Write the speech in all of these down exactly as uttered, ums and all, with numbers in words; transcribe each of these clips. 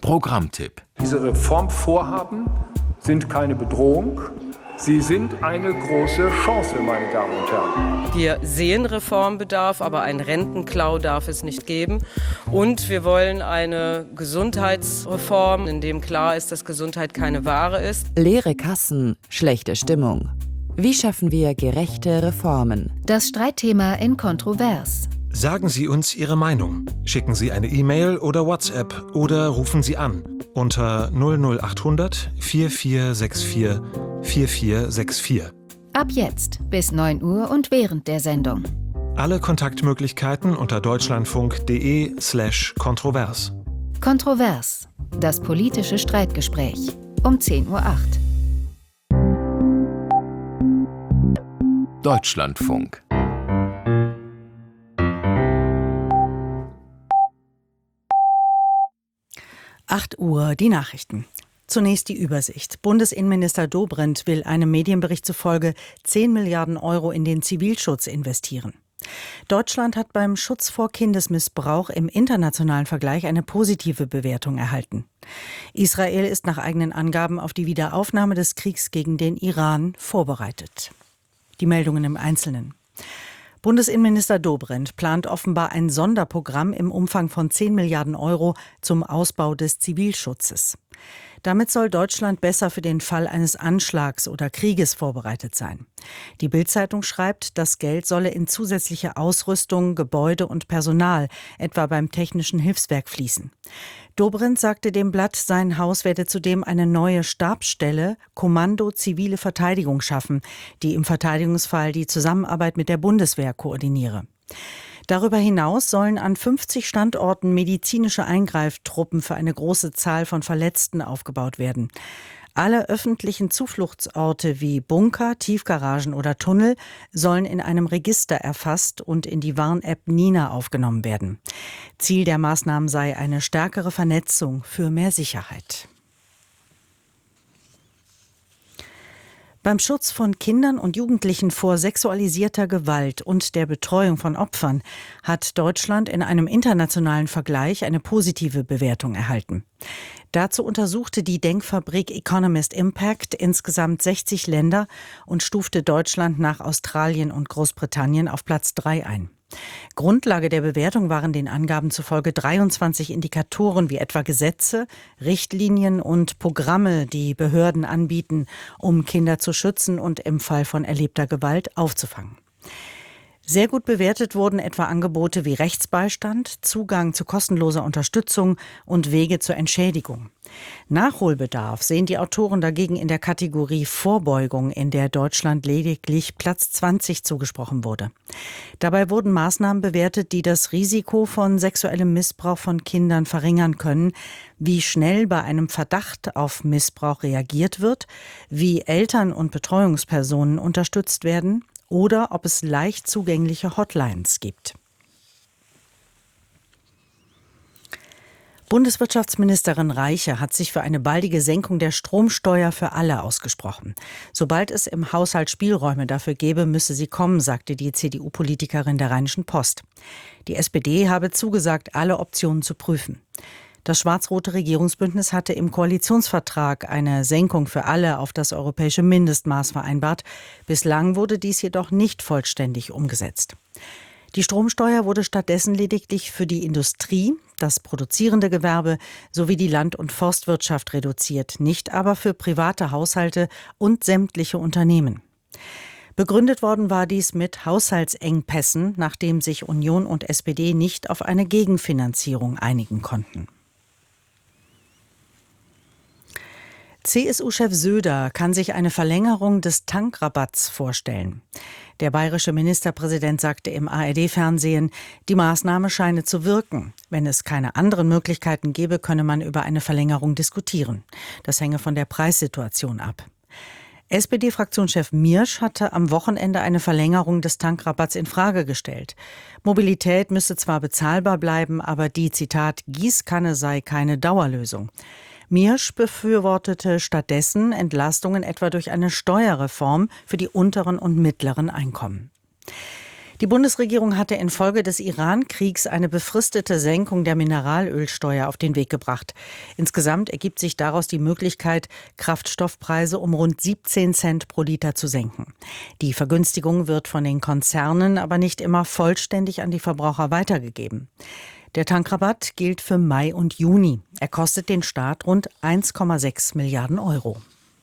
Programmtipp. Diese Reformvorhaben sind keine Bedrohung. Sie sind eine große Chance, meine Damen und Herren. Wir sehen Reformbedarf, aber einen Rentenklau darf es nicht geben. Und wir wollen eine Gesundheitsreform, in dem klar ist, dass Gesundheit keine Ware ist. Leere Kassen, schlechte Stimmung. Wie schaffen wir gerechte Reformen? Das Streitthema in Kontrovers. Sagen Sie uns Ihre Meinung. Schicken Sie eine E-Mail oder WhatsApp oder rufen Sie an unter null null achthundert vier vier sechs vier vier vier sechs vier. Ab jetzt bis neun Uhr und während der Sendung. Alle Kontaktmöglichkeiten unter deutschlandfunk.de slash kontrovers. Kontrovers, das politische Streitgespräch um zehn Uhr acht. Deutschlandfunk. acht Uhr, die Nachrichten. Zunächst die Übersicht. Bundesinnenminister Dobrindt will einem Medienbericht zufolge zehn Milliarden Euro in den Zivilschutz investieren. Deutschland hat beim Schutz vor Kindesmissbrauch im internationalen Vergleich eine positive Bewertung erhalten. Israel ist nach eigenen Angaben auf die Wiederaufnahme des Kriegs gegen den Iran vorbereitet. Die Meldungen im Einzelnen. Bundesinnenminister Dobrindt plant offenbar ein Sonderprogramm im Umfang von zehn Milliarden Euro zum Ausbau des Zivilschutzes. Damit soll Deutschland besser für den Fall eines Anschlags oder Krieges vorbereitet sein. Die Bild-Zeitung schreibt, das Geld solle in zusätzliche Ausrüstung, Gebäude und Personal, etwa beim Technischen Hilfswerk, fließen. Dobrindt sagte dem Blatt, sein Haus werde zudem eine neue Stabsstelle Kommando Zivile Verteidigung schaffen, die im Verteidigungsfall die Zusammenarbeit mit der Bundeswehr koordiniere. Darüber hinaus sollen an fünfzig Standorten medizinische Eingreiftruppen für eine große Zahl von Verletzten aufgebaut werden. Alle öffentlichen Zufluchtsorte wie Bunker, Tiefgaragen oder Tunnel sollen in einem Register erfasst und in die Warn-App Nina aufgenommen werden. Ziel der Maßnahmen sei eine stärkere Vernetzung für mehr Sicherheit. Beim Schutz von Kindern und Jugendlichen vor sexualisierter Gewalt und der Betreuung von Opfern hat Deutschland in einem internationalen Vergleich eine positive Bewertung erhalten. Dazu untersuchte die Denkfabrik Economist Impact insgesamt sechzig Länder und stufte Deutschland nach Australien und Großbritannien auf Platz drei ein. Grundlage der Bewertung waren den Angaben zufolge dreiundzwanzig Indikatoren wie etwa Gesetze, Richtlinien und Programme, die Behörden anbieten, um Kinder zu schützen und im Fall von erlebter Gewalt aufzufangen. Sehr gut bewertet wurden etwa Angebote wie Rechtsbeistand, Zugang zu kostenloser Unterstützung und Wege zur Entschädigung. Nachholbedarf sehen die Autoren dagegen in der Kategorie Vorbeugung, in der Deutschland lediglich Platz zwanzig zugesprochen wurde. Dabei wurden Maßnahmen bewertet, die das Risiko von sexuellem Missbrauch von Kindern verringern können, wie schnell bei einem Verdacht auf Missbrauch reagiert wird, wie Eltern und Betreuungspersonen unterstützt werden, oder ob es leicht zugängliche Hotlines gibt. Bundeswirtschaftsministerin Reiche hat sich für eine baldige Senkung der Stromsteuer für alle ausgesprochen. Sobald es im Haushalt Spielräume dafür gäbe, müsse sie kommen, sagte die C D U-Politikerin der Rheinischen Post. Die S P D habe zugesagt, alle Optionen zu prüfen. Das schwarz-rote Regierungsbündnis hatte im Koalitionsvertrag eine Senkung für alle auf das europäische Mindestmaß vereinbart. Bislang wurde dies jedoch nicht vollständig umgesetzt. Die Stromsteuer wurde stattdessen lediglich für die Industrie, das produzierende Gewerbe sowie die Land- und Forstwirtschaft reduziert, nicht aber für private Haushalte und sämtliche Unternehmen. Begründet worden war dies mit Haushaltsengpässen, nachdem sich Union und S P D nicht auf eine Gegenfinanzierung einigen konnten. C S U-Chef Söder kann sich eine Verlängerung des Tankrabatts vorstellen. Der bayerische Ministerpräsident sagte im A R D-Fernsehen, die Maßnahme scheine zu wirken. Wenn es keine anderen Möglichkeiten gäbe, könne man über eine Verlängerung diskutieren. Das hänge von der Preissituation ab. S P D-Fraktionschef Miersch hatte am Wochenende eine Verlängerung des Tankrabatts in Frage gestellt. Mobilität müsse zwar bezahlbar bleiben, aber die, Zitat, Gießkanne sei keine Dauerlösung. Miersch befürwortete stattdessen Entlastungen etwa durch eine Steuerreform für die unteren und mittleren Einkommen. Die Bundesregierung hatte infolge des Iran-Kriegs eine befristete Senkung der Mineralölsteuer auf den Weg gebracht. Insgesamt ergibt sich daraus die Möglichkeit, Kraftstoffpreise um rund siebzehn Cent pro Liter zu senken. Die Vergünstigung wird von den Konzernen aber nicht immer vollständig an die Verbraucher weitergegeben. Der Tankrabatt gilt für Mai und Juni. Er kostet den Staat rund eins Komma sechs Milliarden Euro.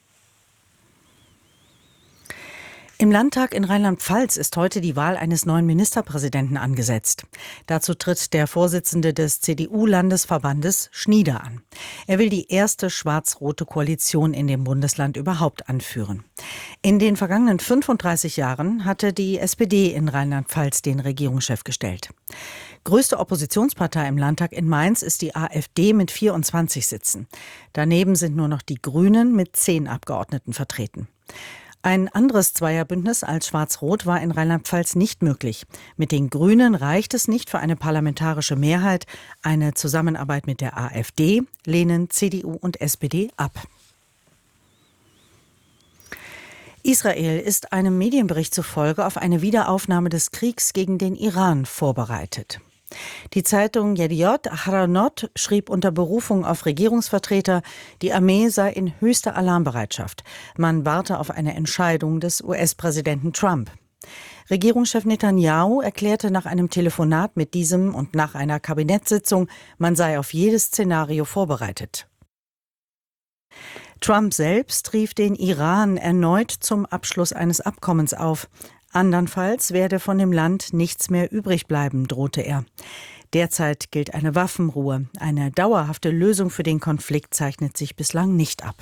Im Landtag in Rheinland-Pfalz ist heute die Wahl eines neuen Ministerpräsidenten angesetzt. Dazu tritt der Vorsitzende des C D U-Landesverbandes Schnieder an. Er will die erste schwarz-rote Koalition in dem Bundesland überhaupt anführen. In den vergangenen fünfunddreißig Jahren hatte die S P D in Rheinland-Pfalz den Regierungschef gestellt. Größte Oppositionspartei im Landtag in Mainz ist die AfD mit vierundzwanzig Sitzen. Daneben sind nur noch die Grünen mit zehn Abgeordneten vertreten. Ein anderes Zweierbündnis als Schwarz-Rot war in Rheinland-Pfalz nicht möglich. Mit den Grünen reicht es nicht für eine parlamentarische Mehrheit. Eine Zusammenarbeit mit der AfD lehnen C D U und S P D ab. Israel ist einem Medienbericht zufolge auf eine Wiederaufnahme des Kriegs gegen den Iran vorbereitet. Die Zeitung Yediot Ahronot schrieb unter Berufung auf Regierungsvertreter, die Armee sei in höchster Alarmbereitschaft. Man warte auf eine Entscheidung des U S-Präsidenten Trump. Regierungschef Netanyahu erklärte nach einem Telefonat mit diesem und nach einer Kabinettssitzung, man sei auf jedes Szenario vorbereitet. Trump selbst rief den Iran erneut zum Abschluss eines Abkommens auf. Andernfalls werde von dem Land nichts mehr übrig bleiben, drohte er. Derzeit gilt eine Waffenruhe. Eine dauerhafte Lösung für den Konflikt zeichnet sich bislang nicht ab.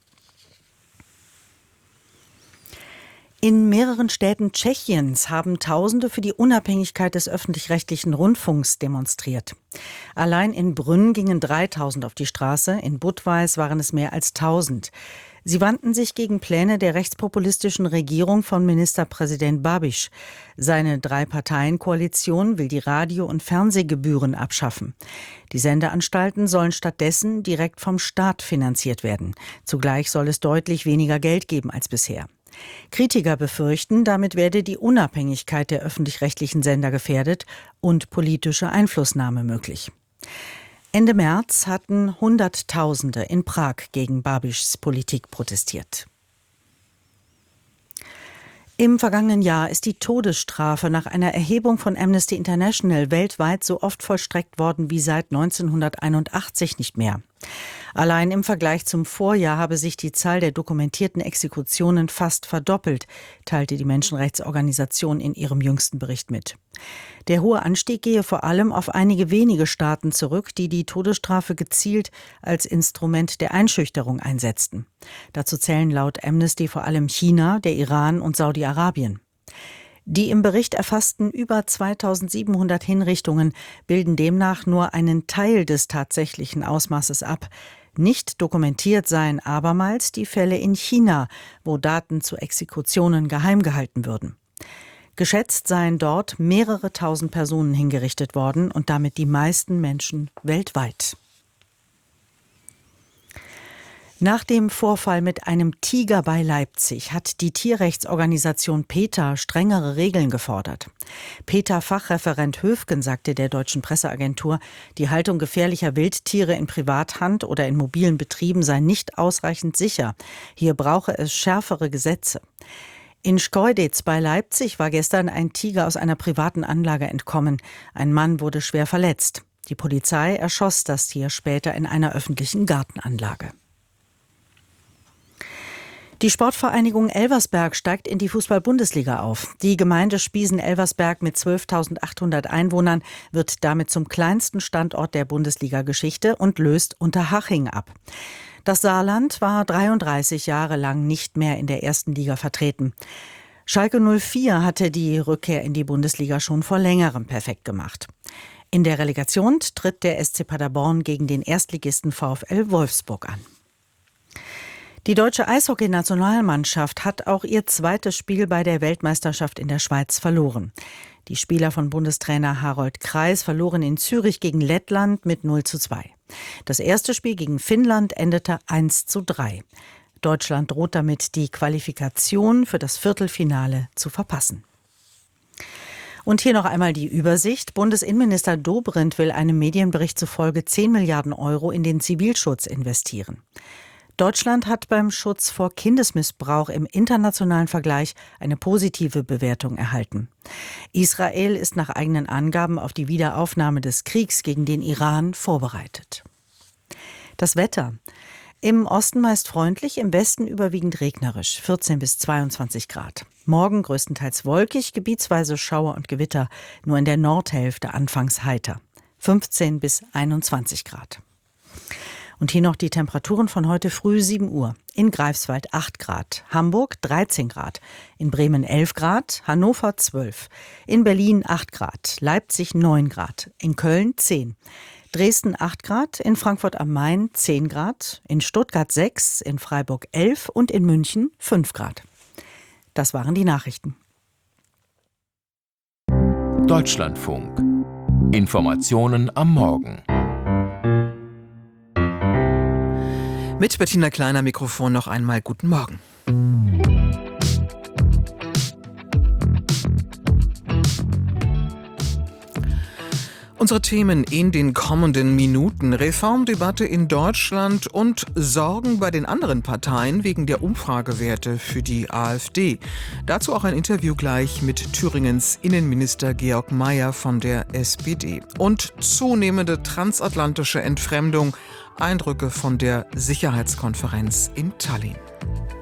In mehreren Städten Tschechiens haben Tausende für die Unabhängigkeit des öffentlich-rechtlichen Rundfunks demonstriert. Allein in Brünn gingen dreitausend auf die Straße, in Budweis waren es mehr als tausend. Sie wandten sich gegen Pläne der rechtspopulistischen Regierung von Ministerpräsident Babiš. Seine Drei-Parteien-Koalition will die Radio- und Fernsehgebühren abschaffen. Die Sendeanstalten sollen stattdessen direkt vom Staat finanziert werden. Zugleich soll es deutlich weniger Geld geben als bisher. Kritiker befürchten, damit werde die Unabhängigkeit der öffentlich-rechtlichen Sender gefährdet und politische Einflussnahme möglich. Ende März hatten Hunderttausende in Prag gegen Babišs Politik protestiert. Im vergangenen Jahr ist die Todesstrafe nach einer Erhebung von Amnesty International weltweit so oft vollstreckt worden wie seit neunzehnhunderteinundachtzig nicht mehr. Allein im Vergleich zum Vorjahr habe sich die Zahl der dokumentierten Exekutionen fast verdoppelt, teilte die Menschenrechtsorganisation in ihrem jüngsten Bericht mit. Der hohe Anstieg gehe vor allem auf einige wenige Staaten zurück, die die Todesstrafe gezielt als Instrument der Einschüchterung einsetzten. Dazu zählen laut Amnesty vor allem China, der Iran und Saudi-Arabien. Die im Bericht erfassten über zweitausendsiebenhundert Hinrichtungen bilden demnach nur einen Teil des tatsächlichen Ausmaßes ab. Nicht dokumentiert seien abermals die Fälle in China, wo Daten zu Exekutionen geheim gehalten würden. Geschätzt seien dort mehrere tausend Personen hingerichtet worden und damit die meisten Menschen weltweit. Nach dem Vorfall mit einem Tiger bei Leipzig hat die Tierrechtsorganisation PETA strengere Regeln gefordert. PETA-Fachreferent Höfgen sagte der deutschen Presseagentur, die Haltung gefährlicher Wildtiere in Privathand oder in mobilen Betrieben sei nicht ausreichend sicher. Hier brauche es schärfere Gesetze. In Schkeuditz bei Leipzig war gestern ein Tiger aus einer privaten Anlage entkommen. Ein Mann wurde schwer verletzt. Die Polizei erschoss das Tier später in einer öffentlichen Gartenanlage. Die Sportvereinigung Elversberg steigt in die Fußball-Bundesliga auf. Die Gemeinde Spiesen-Elversberg mit zwölftausendachthundert Einwohnern wird damit zum kleinsten Standort der Bundesliga-Geschichte und löst Unterhaching ab. Das Saarland war dreiunddreißig Jahre lang nicht mehr in der ersten Liga vertreten. Schalke null vier hatte die Rückkehr in die Bundesliga schon vor längerem perfekt gemacht. In der Relegation tritt der S C Paderborn gegen den Erstligisten VfL Wolfsburg an. Die deutsche Eishockey-Nationalmannschaft hat auch ihr zweites Spiel bei der Weltmeisterschaft in der Schweiz verloren. Die Spieler von Bundestrainer Harold Kreis verloren in Zürich gegen Lettland mit null zu zwei. Das erste Spiel gegen Finnland endete eins zu drei. Deutschland droht damit, die Qualifikation für das Viertelfinale zu verpassen. Und hier noch einmal die Übersicht. Bundesinnenminister Dobrindt will einem Medienbericht zufolge zehn Milliarden Euro in den Zivilschutz investieren. Deutschland hat beim Schutz vor Kindesmissbrauch im internationalen Vergleich eine positive Bewertung erhalten. Israel ist nach eigenen Angaben auf die Wiederaufnahme des Kriegs gegen den Iran vorbereitet. Das Wetter. Im Osten meist freundlich, im Westen überwiegend regnerisch, vierzehn bis zweiundzwanzig Grad. Morgen größtenteils wolkig, gebietsweise Schauer und Gewitter, nur in der Nordhälfte anfangs heiter, fünfzehn bis einundzwanzig Grad. Und hier noch die Temperaturen von heute früh sieben Uhr. In Greifswald acht Grad, Hamburg dreizehn Grad, in Bremen elf Grad, Hannover zwölf, in Berlin acht Grad, Leipzig neun Grad, in Köln zehn, Dresden acht Grad, in Frankfurt am Main zehn Grad, in Stuttgart sechs, in Freiburg elf und in München fünf Grad. Das waren die Nachrichten. Deutschlandfunk. Informationen am Morgen. Mit Bettina Kleiner Mikrofon noch einmal guten Morgen. Unsere Themen in den kommenden Minuten: Reformdebatte in Deutschland und Sorgen bei den anderen Parteien wegen der Umfragewerte für die AfD. Dazu auch ein Interview gleich mit Thüringens Innenminister Georg Mayer von der S P D. Und zunehmende transatlantische Entfremdung, Eindrücke von der Sicherheitskonferenz in Tallinn.